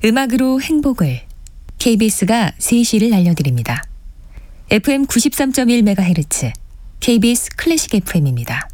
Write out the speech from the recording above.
음악으로 행복을 KBS가 3시를 알려드립니다. FM 93.1MHz KBS 클래식 FM입니다.